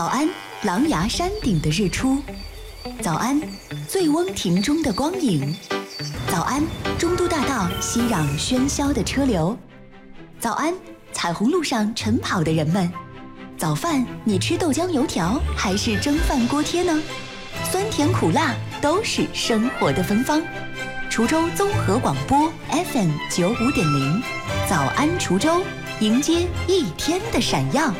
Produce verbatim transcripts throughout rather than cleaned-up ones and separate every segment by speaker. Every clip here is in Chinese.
Speaker 1: 早安，狼牙山顶的日出；早安，醉翁亭中的光影；早安，中都大道熙攘喧嚣的车流；早安，彩虹路上晨跑的人们。早饭你吃豆浆油条还是蒸饭锅贴呢？酸甜苦辣都是生活的芬芳。滁州综合广播 F M 九五点零，早安滁州，迎接一天的闪耀。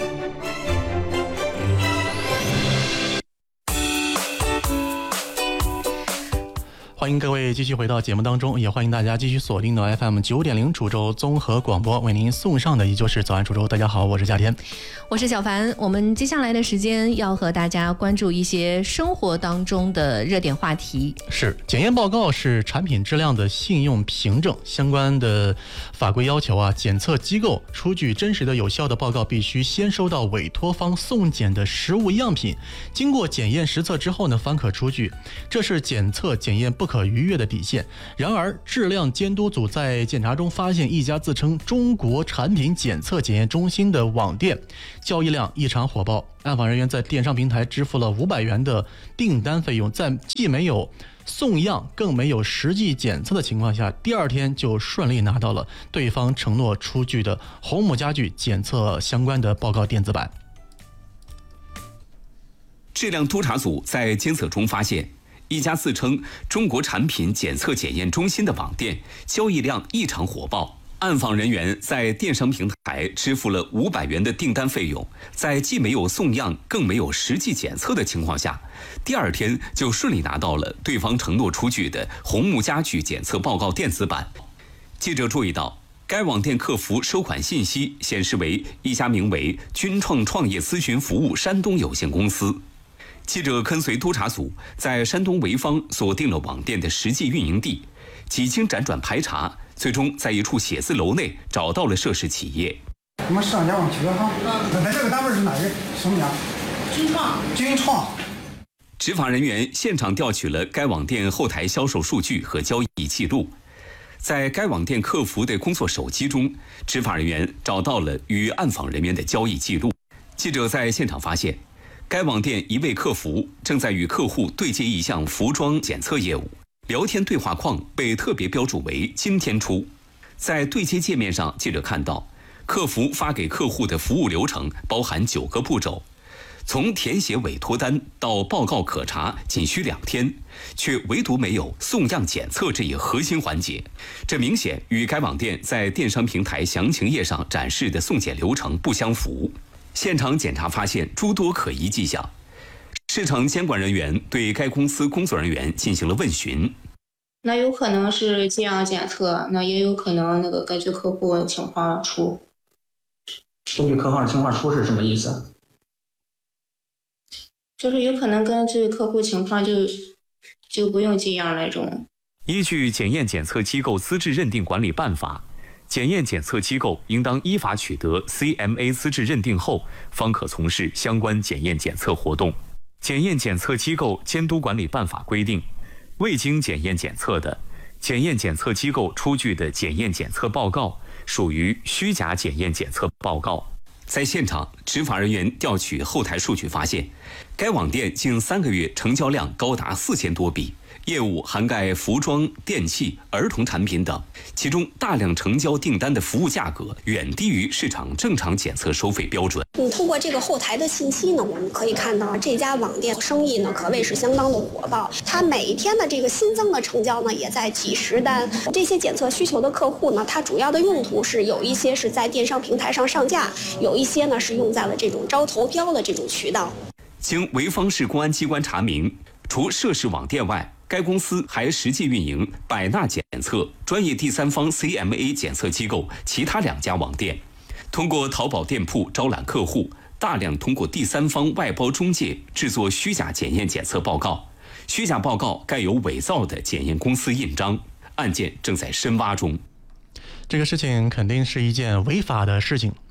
Speaker 2: 欢迎各位继续回到节目当中，也欢迎大家继续锁定的 F M 九点零滁州综合广播，为您送上的依旧是早安滁州。大家好，我是夏天，
Speaker 3: 我是小凡。我们接下来的时间要和大家关注一些生活当中的热点话题。
Speaker 2: 是，检验报告是产品质量的信用凭证，相关的法规要求啊，检测机构出具真实的有效的报告，必须先收到委托方送检的实物样品，经过检验实测之后呢，方可出具，这是检测检验不可逾越的底线。然而，质量监督组在检查中发现一家自称中国产品检测检验中心的网店交易量异常火爆，暗访人员在电商平台支付了五百元的订单费用，在既没有送样更没有实际检测的情况下，第二天就顺利拿到了对方承诺出具的红木家具检测相关的报告电子版。
Speaker 4: 质量督查组在监测中发现，一家自称中国产品检测检验中心的网店交易量异常火爆，暗访人员在电商平台支付了五百元的订单费用，在既没有送样更没有实际检测的情况下，第二天就顺利拿到了对方承诺出具的红木家具检测报告电子版。记者注意到，该网店客服收款信息显示为一家名为君创创业咨询服务山东有限公司。记者跟随督查组在山东潍坊锁定了网店的实际运营地，几经辗转排查，最终在一处写字楼内找到了涉事企业。
Speaker 5: 我们上家网区哈，嗯，在这个单位是哪人？什么家？
Speaker 6: 君创。
Speaker 5: 君创。
Speaker 4: 执法人员现场调取了该网店后台销售数据和交易记录，在该网店客服的工作手机中，执法人员找到了与暗访人员的交易记录。记者在现场发现，该网店一位客服正在与客户对接一项服装检测业务，聊天对话框被特别标注为今天出。在对接界面上，记者看到客服发给客户的服务流程包含九个步骤，从填写委托单到报告可查仅需两天，却唯独没有送样检测这一核心环节，这明显与该网店在电商平台详情页上展示的送检流程不相符。现场检查发现诸多可疑迹象，市场监管人员对该公司工作人员进行了问询。
Speaker 6: 那有可能是寄样检测，那也有可能那个根据客户情况出。
Speaker 7: 根据客户情况出是什么意思？
Speaker 6: 就是有可能根据客户情况就就不用寄样那种。
Speaker 4: 依据检验检测机构资质认定管理办法，检验检测机构应当依法取得 C M A 资质认定后，方可从事相关检验检测活动。检验检测机构监督管理办法规定，未经检验检测的，检验检测机构出具的检验检测报告属于虚假检验检测报告。在现场，执法人员调取后台数据发现，该网店近三个月成交量高达四千多笔，业务涵盖服装、电器、儿童产品等，其中大量成交订单的服务价格远低于市场正常检测收费标准。
Speaker 8: 嗯，通过这个后台的信息呢，我们可以看到这家网店生意呢可谓是相当的火爆，它每一天的这个新增的成交呢也在几十单。这些检测需求的客户呢，它主要的用途是有一些是在电商平台上上架，有一些呢是用在了这种招投标的这种渠道。
Speaker 4: 经潍坊市公安机关查明，除涉事网店外，该公司还实际运营百纳检测专业第三方 C M A 检测机构其他两家网店，通过淘宝店铺招揽客户，大量通过第三方外包中介制作虚假检验检测报告，虚假报告盖有伪造的检验公司印章，案件正在深挖中。
Speaker 2: 这个事情肯定是一件违法的事情。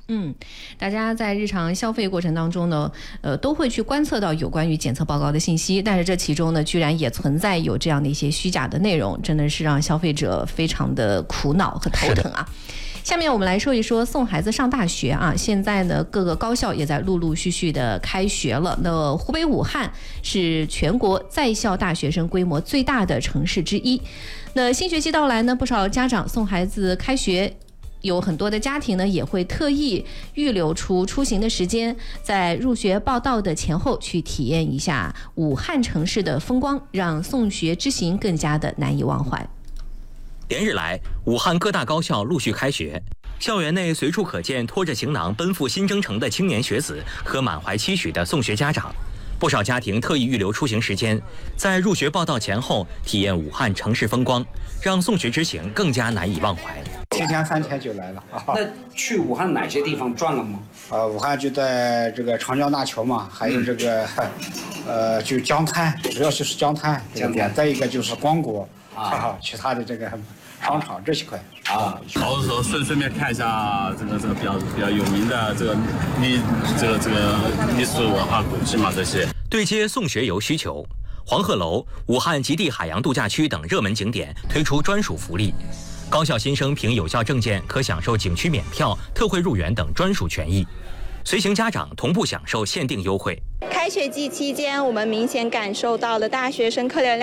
Speaker 3: 嗯，大家在日常消费过程当中呢，呃，都会去观测到有关于检测报告的信息，但是这其中呢，居然也存在有这样的一些虚假的内容，真的是让消费者非常的苦恼和头疼啊。下面我们来说一说送孩子上大学啊，现在呢各个高校也在陆陆续续的开学了。那湖北武汉是全国在校大学生规模最大的城市之一。那新学期到来呢，不少家长送孩子开学，有很多的家庭呢也会特意预留出出行的时间，在入学报到的前后去体验一下武汉城市的风光，让送学之行更加的难以忘怀。
Speaker 9: 连日来，武汉各大高校陆续开学，校园内随处可见拖着行囊奔赴新征程的青年学子和满怀期许的送学家长。不少家庭特意预留出行时间，在入学报到前后体验武汉城市风光，让送学之行更加难以忘怀。
Speaker 5: 提前三天就来了。
Speaker 10: 那去武汉哪些地方转了吗？
Speaker 5: 呃，武汉就在这个长江大桥嘛，还有这个，呃，就江滩，主要就是江滩这个点，再一个就是光谷啊，其他的这个商场这些块
Speaker 11: 啊。到时候顺顺便看一下这个这个比较比较有名的这个历这个这个历史文化古迹嘛，这些。
Speaker 9: 对接送学游需求，黄鹤楼、武汉极地海洋度假区等热门景点推出专属福利。高校新生凭有效证件可享受景区免票、特惠入园等专属权益，随行家长同步享受限定优惠。
Speaker 12: 开学季期间，我们明显感受到了大学生客流量